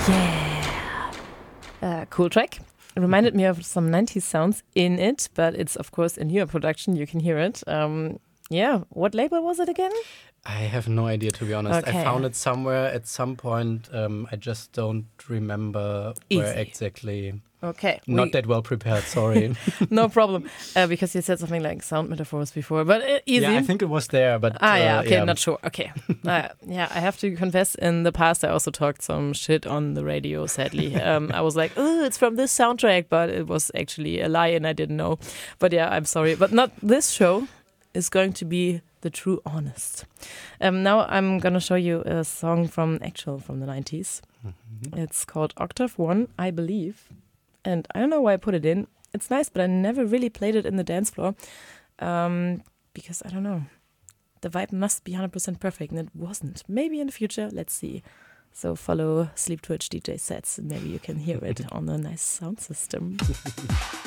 Cool track. It reminded me of some 90s sounds in it, but it's, of course, a newer production. You can hear it. What label was it again? I have no idea, to be honest. Okay. I found it somewhere at some point. I just don't remember where exactly. Okay. Not that well prepared, sorry. No problem. Because you said something like sound metaphors before, but easy. Yeah, I think it was there, but... not sure. Okay. I have to confess, in the past I also talked some shit on the radio, sadly. I was like, oh, it's from this soundtrack, but it was actually a lie and I didn't know. But yeah, I'm sorry. But not this show is going to be the true honest. Now I'm going to show you a song from the 90s. Mm-hmm. It's called Octave One, I believe. And I don't know why I put it in. It's nice, but I never really played it in the dance floor. Because, I don't know, the vibe must be 100% perfect, and it wasn't. Maybe in the future, let's see. So follow Sleep Twitch DJ sets, and maybe you can hear it on a nice sound system.